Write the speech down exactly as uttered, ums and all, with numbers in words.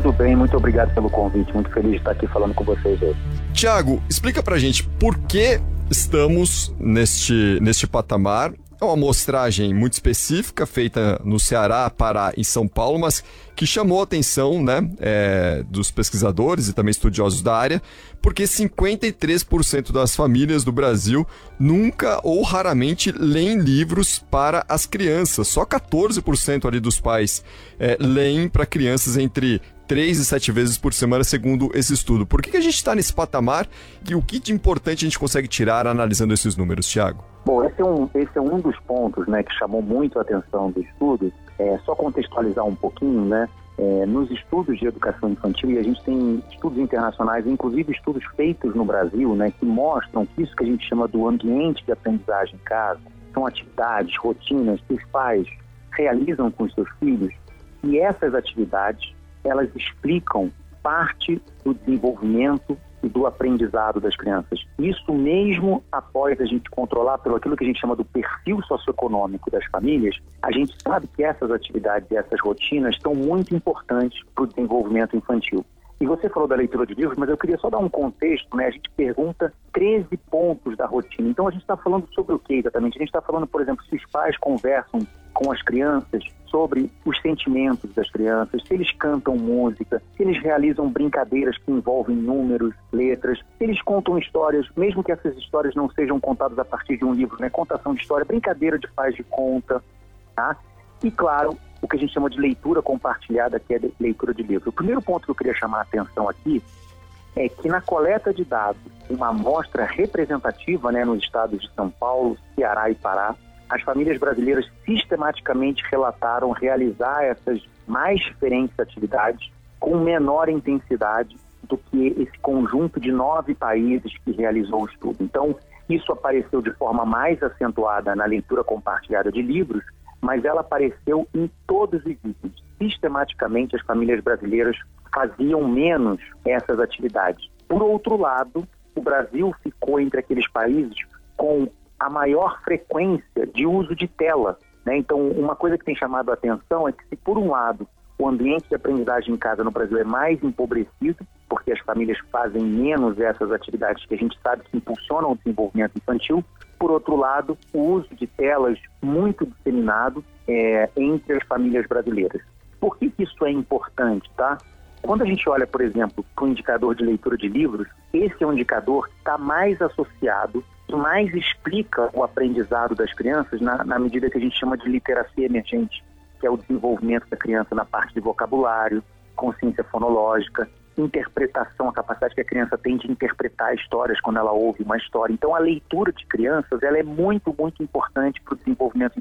Tudo bem, muito obrigado pelo convite, muito feliz de estar aqui falando com vocês hoje. Tiago, explica pra gente por que estamos neste, neste patamar. É uma amostragem muito específica, feita no Ceará, Pará e São Paulo, mas que chamou a atenção, né, é, dos pesquisadores e também estudiosos da área, porque cinquenta e três por cento das famílias do Brasil nunca ou raramente leem livros para as crianças. Só quatorze por cento ali dos pais é, leem para crianças entre três e sete vezes por semana, segundo esse estudo. Por que, que a gente está nesse patamar e o que de importante a gente consegue tirar analisando esses números, Tiago? Bom, esse é, um, esse é um dos pontos, né, que chamou muito a atenção do estudo. É, só contextualizar um pouquinho, né, é, nos estudos de educação infantil, e a gente tem estudos internacionais, inclusive estudos feitos no Brasil, né, que mostram que isso que a gente chama do ambiente de aprendizagem em casa, são atividades, rotinas que os pais realizam com os seus filhos, e essas atividades, elas explicam parte do desenvolvimento e do aprendizado das crianças. Isso mesmo após a gente controlar pelo aquilo que a gente chama do perfil socioeconômico das famílias, a gente sabe que essas atividades e essas rotinas estão muito importantes para o desenvolvimento infantil. E você falou da leitura de livros, mas eu queria só dar um contexto, né? A gente pergunta treze pontos da rotina. Então a gente está falando sobre o que exatamente? A gente está falando, por exemplo, se os pais conversam com as crianças sobre os sentimentos das crianças, se eles cantam música, se eles realizam brincadeiras que envolvem números, letras, se eles contam histórias, mesmo que essas histórias não sejam contadas a partir de um livro, né? Contação de história, brincadeira de faz de conta, tá? E claro, o que a gente chama de leitura compartilhada, que é de leitura de livro. O primeiro ponto que eu queria chamar a atenção aqui é que na coleta de dados, uma amostra representativa, né, nos estados de São Paulo, Ceará e Pará, as famílias brasileiras sistematicamente relataram realizar essas mais diferentes atividades com menor intensidade do que esse conjunto de nove países que realizou o estudo. Então, isso apareceu de forma mais acentuada na leitura compartilhada de livros, mas ela apareceu em todos os itens. Sistematicamente, as famílias brasileiras faziam menos essas atividades. Por outro lado, o Brasil ficou entre aqueles países com a maior frequência de uso de tela, né? Então, uma coisa que tem chamado a atenção é que, se por um lado o ambiente de aprendizagem em casa no Brasil é mais empobrecido, porque as famílias fazem menos essas atividades que a gente sabe que impulsionam o desenvolvimento infantil, por outro lado, o uso de telas muito disseminado é, entre as famílias brasileiras. Por que que isso é importante, tá? Quando a gente olha, por exemplo, para o indicador de leitura de livros, esse é um indicador que está mais associado, que mais explica o aprendizado das crianças na, na medida que a gente chama de literacia emergente, que é o desenvolvimento da criança na parte de vocabulário, consciência fonológica, interpretação, a capacidade que a criança tem de interpretar histórias quando ela ouve uma história. Então, a leitura de crianças, ela é muito, muito importante para o desenvolvimento